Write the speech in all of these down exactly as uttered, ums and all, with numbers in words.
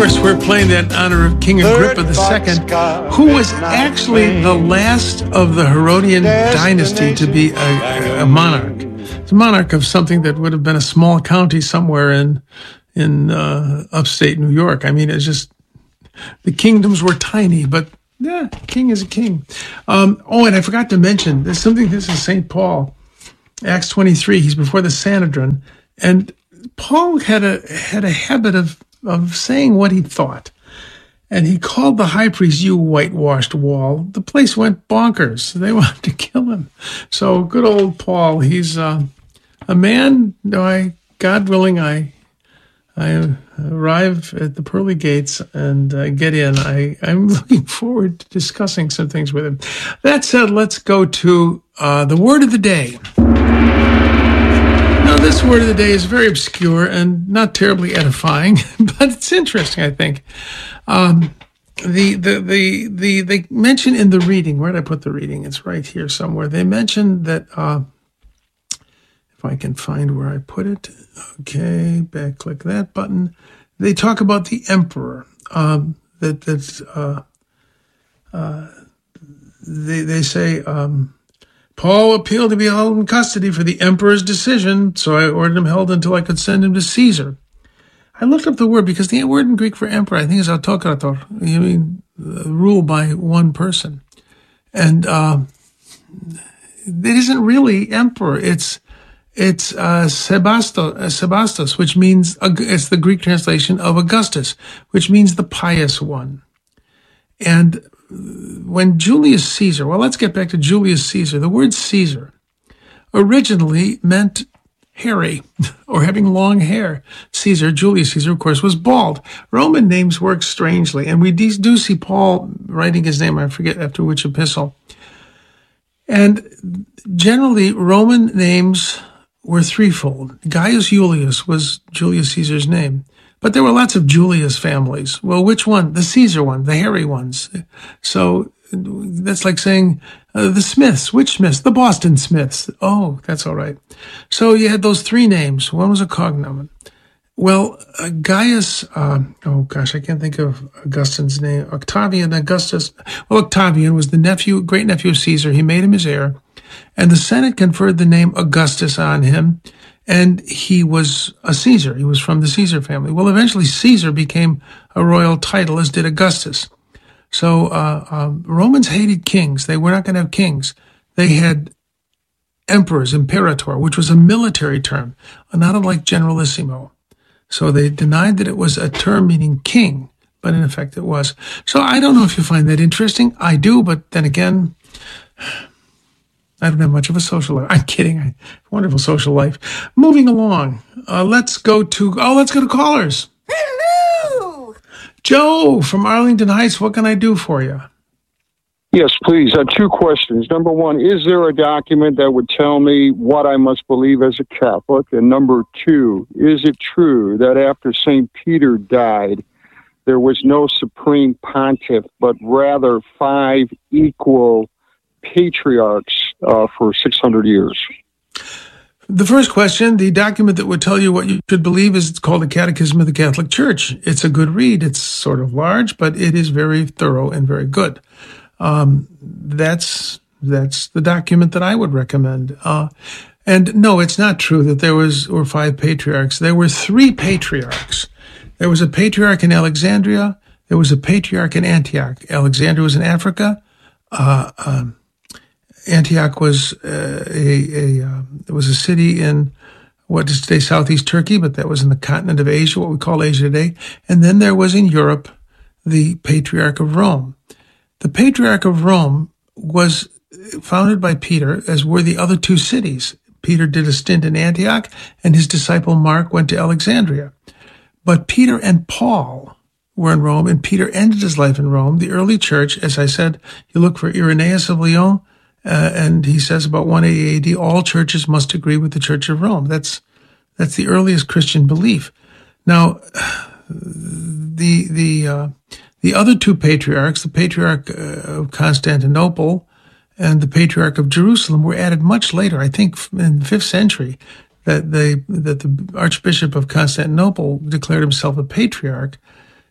course, we're playing that in honor of King Agrippa the Second, who was actually the last of the Herodian dynasty to be a, a monarch. It's a monarch of something that would have been a small county somewhere in in uh, upstate New York. I mean, it's just, the kingdoms were tiny, but yeah, king is a king. Um, oh, and I forgot to mention, there's something, this is Saint Paul, Acts twenty-three, he's before the Sanhedrin, and Paul had a had a habit of of saying what he thought. And he called the high priest, "You whitewashed wall." The place went bonkers. They wanted to kill him. So good old Paul, he's uh, a man, I, God willing, I I arrive at the pearly gates and uh, get in. I, I'm looking forward to discussing some things with him. That said, let's go to uh, the word of the day. Now, this word of the day is very obscure and not terribly edifying, but it's interesting, I think. Um, the, the, the, the, they mention in the reading, where did I put the reading? It's right here somewhere. They mentioned that, uh, if I can find where I put it, okay, back click that button. They talk about the emperor, um, that, that, uh, uh, they, they say, um, Paul appealed to be held in custody for the emperor's decision, so I ordered him held until I could send him to Caesar. I looked up the word because the word in Greek for emperor, I think, is autokrator. You mean uh, rule by one person. And uh, it isn't really emperor. It's it's uh, Sebastos, uh, Sebastos, which means, uh, it's the Greek translation of Augustus, which means the pious one. And when Julius Caesar, well, let's get back to Julius Caesar. The word Caesar originally meant hairy or having long hair. Caesar, Julius Caesar, of course, was bald. Roman names work strangely, and we do see Paul writing his name, I forget after which epistle. And generally, Roman names were threefold. Gaius Julius was Julius Caesar's name. But there were lots of Julius families. Well, which one? The Caesar one, the hairy ones. So that's like saying uh, the Smiths. Which Smiths? The Boston Smiths. Oh, that's all right. So you had those three names. One was a cognomen. Well, uh, Gaius, uh, oh gosh, I can't think of Augustine's name. Octavian, Augustus. Well, Octavian was the nephew, great nephew of Caesar. He made him his heir. And the Senate conferred the name Augustus on him. And he was a Caesar. He was from the Caesar family. Well, eventually Caesar became a royal title, as did Augustus. So uh, uh, Romans hated kings. They were not going to have kings. They had emperors, imperator, which was a military term, not unlike generalissimo. So they denied that it was a term meaning king, but in effect it was. So I don't know if you find that interesting. I do, but then again, I don't have much of a social life. I'm kidding. I have a wonderful social life. Moving along. Uh, let's go to, oh, let's go to callers. Hello. Joe from Arlington Heights, what can I do for you? Yes, please. Uh, two questions. Number one, is there a document that would tell me what I must believe as a Catholic? And number two, is it true that after Saint Peter died, there was no supreme pontiff, but rather five equal patriarchs uh, for six hundred years? The first question, the document that would tell you what you should believe is, it's called the Catechism of the Catholic Church. It's a good read. It's sort of large, but it is very thorough and very good. Um, that's that's the document that I would recommend. Uh, and no, it's not true that there was were five patriarchs. There were three patriarchs. There was a patriarch in Alexandria. There was a patriarch in Antioch. Alexandria was in Africa. Uh, um, Antioch was uh, a, a uh, it was a city in what is today southeast Turkey, but that was in the continent of Asia, what we call Asia today. And then there was in Europe the Patriarch of Rome. The Patriarch of Rome was founded by Peter, as were the other two cities. Peter did a stint in Antioch, and his disciple Mark went to Alexandria. But Peter and Paul were in Rome, and Peter ended his life in Rome. The early church, as I said, you look for Irenaeus of Lyon, uh, and he says about one eighty A D, all churches must agree with the Church of Rome. That's that's the earliest Christian belief. Now, the the uh, the other two patriarchs, the Patriarch of Constantinople and the Patriarch of Jerusalem, were added much later. I think in the fifth century, that they that the Archbishop of Constantinople declared himself a patriarch.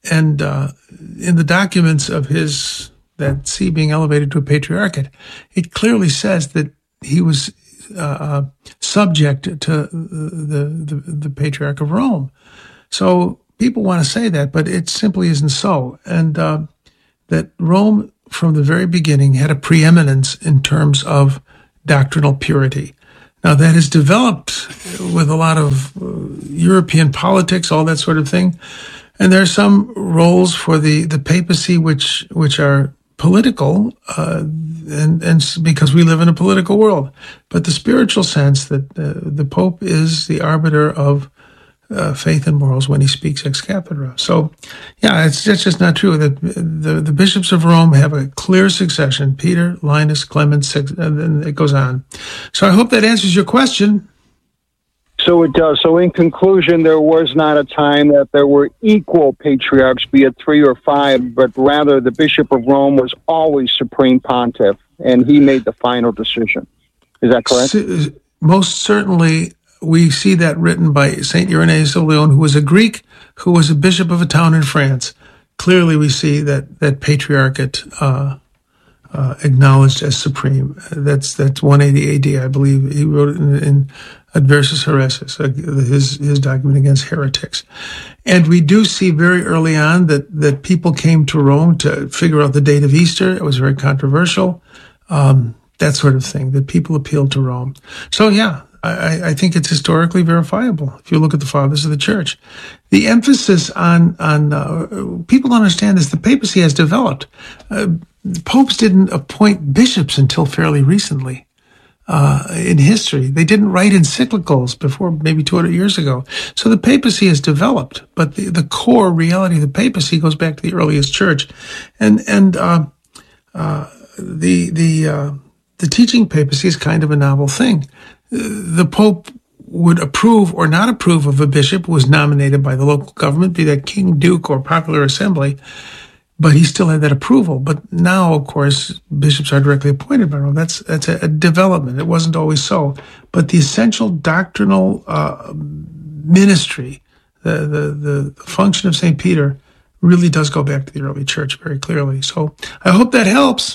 And uh, in the documents of his, that see being elevated to a patriarchate, it clearly says that he was uh, subject to the, the, the Patriarch of Rome. So people want to say that, but it simply isn't so. And uh, that Rome, from the very beginning, had a preeminence in terms of doctrinal purity. Now, that has developed with a lot of uh, European politics, all that sort of thing. And there are some roles for the, the papacy which which are political, uh, and, and because we live in a political world. But the spiritual sense that uh, the Pope is the arbiter of uh, faith and morals when he speaks ex cathedra. So, yeah, it's, it's just not true. That the, the bishops of Rome have a clear succession: Peter, Linus, Clement, and then it goes on. So I hope that answers your question. So it does. So in conclusion, there was not a time that there were equal patriarchs, be it three or five, but rather the Bishop of Rome was always supreme pontiff, and he made the final decision. Is that correct? Most certainly, we see that written by Saint Irenaeus of Lyon, who was a Greek, who was a bishop of a town in France. Clearly, we see that that patriarchate uh, uh, acknowledged as supreme. That's that's one eighty A D, I believe. He wrote it in, in Adversus Heresis, his his document against heretics. And we do see very early on that, that people came to Rome to figure out the date of Easter. It was very controversial, um, that sort of thing, that people appealed to Rome. So, yeah, I, I think it's historically verifiable if you look at the fathers of the church. The emphasis on, on uh, people don't understand this, the papacy has developed. Uh, popes didn't appoint bishops until fairly recently. Uh, in history. They didn't write encyclicals before maybe two hundred years ago. So the papacy has developed, but the, the core reality of the papacy goes back to the earliest church. And, and, uh, uh, the, the, uh, the teaching papacy is kind of a novel thing. The Pope would approve or not approve of a bishop who was nominated by the local government, be that king, duke, or popular assembly. But he still had that approval. But now, of course, bishops are directly appointed by Rome. That's that's a, a development. It wasn't always so. But the essential doctrinal uh, ministry, the, the the function of Saint Peter, really does go back to the early church very clearly. So I hope that helps.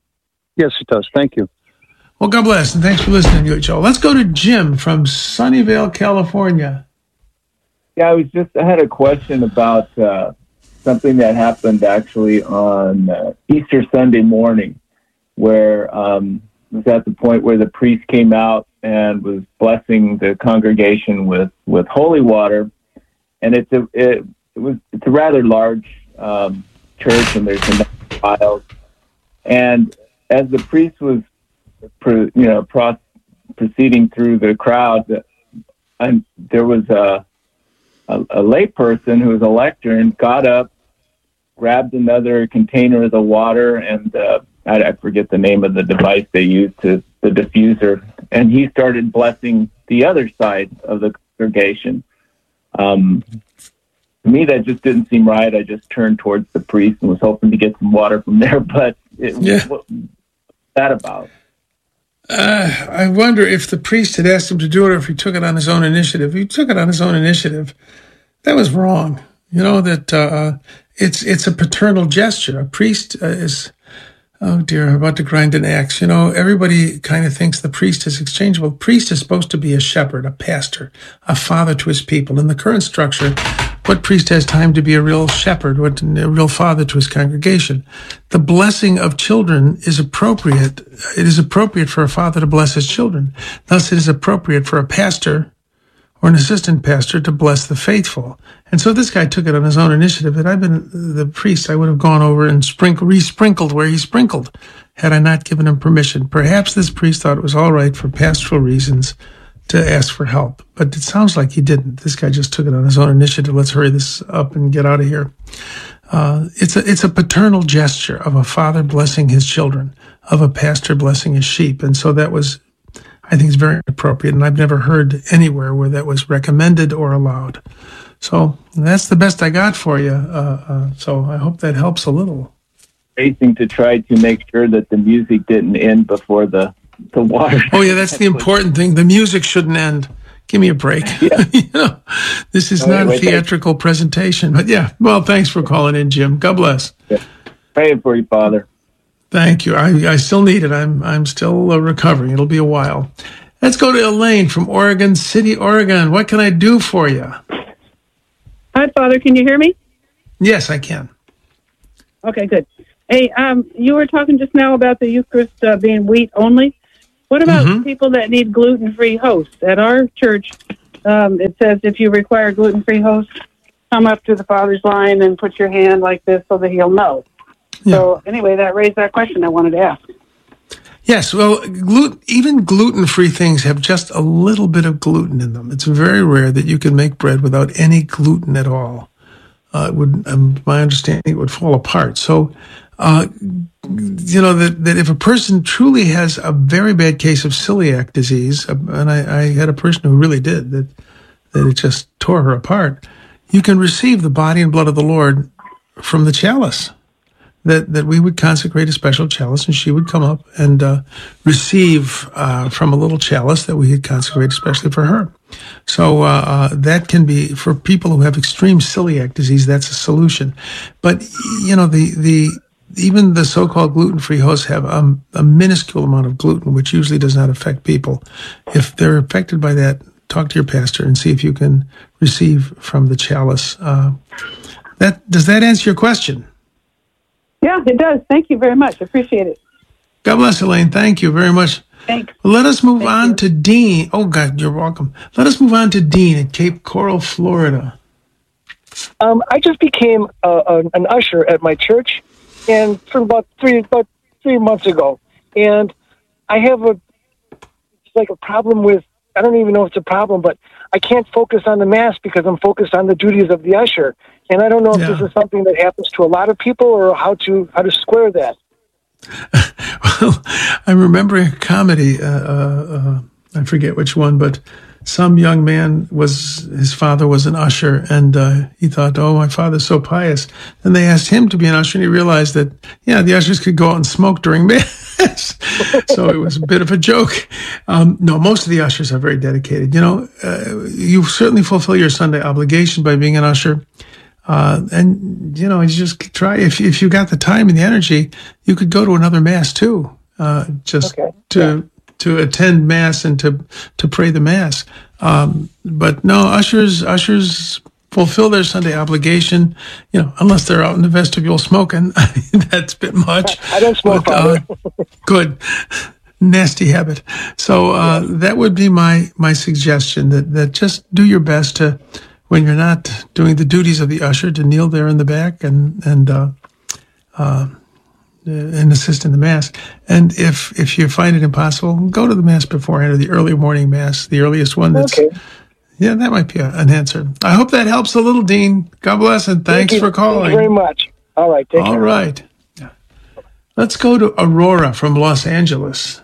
Yes, it does. Thank you. Well, God bless, and thanks for listening to it, Joe. Let's go to Jim from Sunnyvale, California. Yeah, I was just I had a question about Uh... something that happened actually on uh, Easter Sunday morning, where um, it was at the point where the priest came out and was blessing the congregation with, with holy water. And it's a, it, it was, it's a rather large um, church, and there's enough aisles. And as the priest was, you know, pro- proceeding through the crowd, and there was a A, a lay person who was a lectern got up, grabbed another container of the water, and uh, I, I forget the name of the device they used, to the diffuser, and he started blessing the other side of the congregation. Um, to me, that just didn't seem right. I just turned towards the priest and was hoping to get some water from there, but it, yeah. what was that about? Uh, I wonder if the priest had asked him to do it or if he took it on his own initiative. If he took it on his own initiative, that was wrong. You know, that uh, it's it's a paternal gesture. A priest uh, is, oh dear, I'm about to grind an axe. You know, everybody kind of thinks the priest is exchangeable. The priest is supposed to be a shepherd, a pastor, a father to his people. In the current structure, what priest has time to be a real shepherd, what a real father to his congregation? The blessing of children is appropriate. It is appropriate for a father to bless his children. Thus, it is appropriate for a pastor or an assistant pastor to bless the faithful. And so this guy took it on his own initiative. Had I been the priest, I would have gone over and sprinkle, re-sprinkled where he sprinkled, had I not given him permission. Perhaps this priest thought it was all right for pastoral reasons to ask for help, but it sounds like he didn't. This guy just took it on his own initiative. Let's hurry this up and get out of here. Uh, it's a, it's a paternal gesture of a father blessing his children, of a pastor blessing his sheep. And so that was, I think, it's very appropriate. And I've never heard anywhere where that was recommended or allowed. So that's the best I got for you. Uh, uh, so I hope that helps a little. Racing to try to make sure that the music didn't end before the, the water. Oh, yeah, that's the important thing. The music shouldn't end. Give me a break. Yeah. You know, this is Oh, not wait, a wait, theatrical presentation. But yeah, well, thanks for calling in, Jim. God bless. Yeah. Praying for you, Father. Thank you. I, I still need it. I'm I'm still uh, recovering. It'll be a while. Let's go to Elaine from Oregon City, Oregon. What can I do for you? Hi, Father. Can you hear me? Yes, I can. Okay, good. Hey, um, you were talking just now about the Eucharist uh, being wheat only. What about Mhm. people that need gluten-free hosts? At our church, um, it says if you require gluten-free hosts, come up to the Father's line and put your hand like this so that he'll know. Yeah. So anyway, that raised that question I wanted to ask. Yes, well, gluten, even gluten-free things have just a little bit of gluten in them. It's very rare that you can make bread without any gluten at all. Uh, it would, um, my understanding, it would fall apart. So, uh, you know, that, that if a person truly has a very bad case of celiac disease, uh, and I, I had a person who really did, that, that it just tore her apart, you can receive the body and blood of the Lord from the chalice. That, that we would consecrate a special chalice, and she would come up and uh, receive uh, from a little chalice that we had consecrated especially for her. So uh, uh, that can be, for people who have extreme celiac disease, that's a solution. But, you know, the, the even the so-called gluten-free hosts have um, a minuscule amount of gluten, which usually does not affect people. If they're affected by that, talk to your pastor and see if you can receive from the chalice. Uh, that does that answer your question? Yeah, it does. Thank you very much. Appreciate it. God bless, Elaine. Thank you very much. Thanks. Well, let us move Thank on you. to Dean. Oh, God, you're welcome. Let us move on to Dean at Cape Coral, Florida. Um, I just became uh, an, an usher at my church, and from about three about three months ago, and I have a it's like a problem with I don't even know if it's a problem, but I can't focus on the mass because I'm focused on the duties of the usher, and I don't know if Yeah. this is something that happens to a lot of people or how to how to square that. Well, I'm remembering a comedy. Uh, uh, uh, I forget which one, but some young man was, his father was an usher, and uh, he thought, oh, my father's so pious. And they asked him to be an usher, and he realized that, yeah, the ushers could go out and smoke during mass. So it was a bit of a joke. Um, no, most of the ushers are very dedicated. You know, uh, you certainly fulfill your Sunday obligation by being an usher. Uh, and, you know, you just try, if, if you got the time and the energy, you could go to another mass too, uh, just Okay. to, Yeah. to attend mass and to, to pray the mass. Um, but no, ushers, ushers fulfill their Sunday obligation, you know, unless they're out in the vestibule smoking. That's a bit much. I don't smoke, But, uh, good. Nasty habit. So, uh, that would be my, my suggestion, that, that just do your best to, when you're not doing the duties of the usher, to kneel there in the back and, and, uh, uh, and assist in the mass. And if, if you find it impossible, go to the mass beforehand, or the early morning mass, the earliest one. That's, Okay. yeah, that might be a, an answer. I hope that helps a little, Dean. God bless, and thanks Thank you. for calling. Thank you very much. All right. Take All care. right. Yeah. Let's go to Aurora from Los Angeles.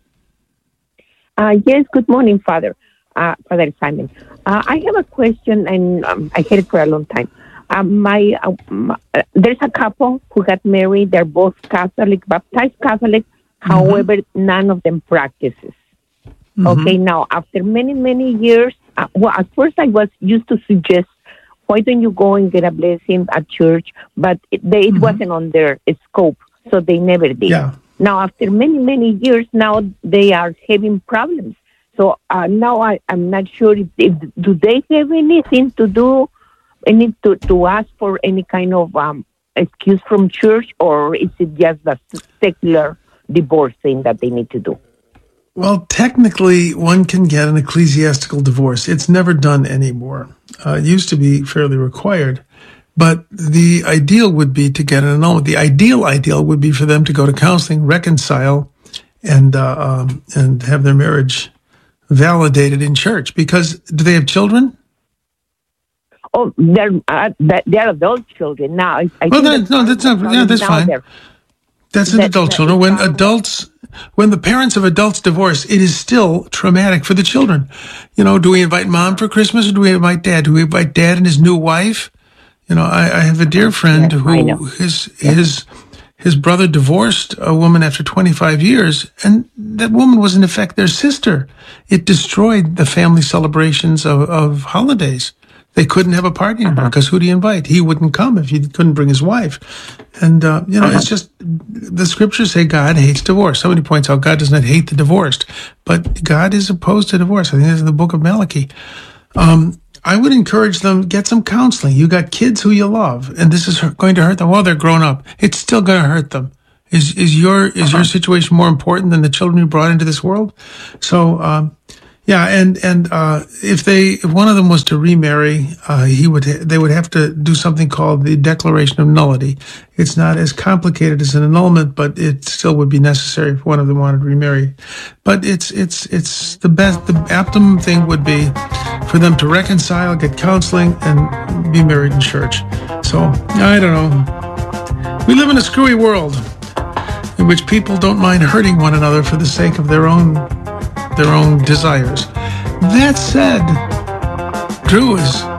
Uh, yes, good morning, Father. Uh, Father Simon. Uh, I have a question, and um, I had it for a long time. Uh, my, uh, my uh, there's a couple who got married. They're both Catholic, baptized Catholic. Mm-hmm. However, none of them practices. Mm-hmm. Okay, now after many many years, uh, well, at first I was used to suggest, why don't you go and get a blessing at church? But it, they, it Mm-hmm. wasn't on their scope, so they never did. Yeah. Now, after many, many years, now they are having problems. So uh, now I, I'm not sure if, if do they have anything to do, any to, to ask for any kind of um, excuse from church, or is it just the secular divorce thing that they need to do? Well, technically, one can get an ecclesiastical divorce. It's never done anymore. Uh, it used to be fairly required. But the ideal would be to get an annulment. The ideal ideal would be for them to go to counseling, reconcile, and uh, um, and have their marriage validated in church. Because do they have children? Oh, they're uh, they're adult children now. I, I Well, think that, no, that's not. Yeah, that's now fine. they're- That's an that- adult that children. is When how- adults, when the parents of adults divorce, it is still traumatic for the children. You know, do we invite mom for Christmas, or do we invite dad? Do we invite dad and his new wife? You know, I, I have a dear friend Yes, I who know. his his his brother divorced a woman after twenty-five years, and that woman was in effect their sister. It destroyed the family celebrations of, of holidays. They couldn't have a party anymore because who do you invite? He wouldn't come if he couldn't bring his wife. And, uh, you know, it's just, the scriptures say God hates divorce. Somebody points out God does not hate the divorced, but God is opposed to divorce. I think that's in the book of Malachi. Um, I would encourage them, get some counseling. You got kids who you love, and this is going to hurt them. Well, they're grown up. It's still going to hurt them. Is, is your, is your situation more important than the children you brought into this world? So, um, yeah, and and uh, if they if one of them was to remarry, uh, he would they would have to do something called the declaration of nullity. It's not as complicated as an annulment, but it still would be necessary if one of them wanted to remarry. But it's it's it's the best. The optimum thing would be for them to reconcile, get counseling, and be married in church. So I don't know. We live in a screwy world in which people don't mind hurting one another for the sake of their own. their own desires. That said, Drew is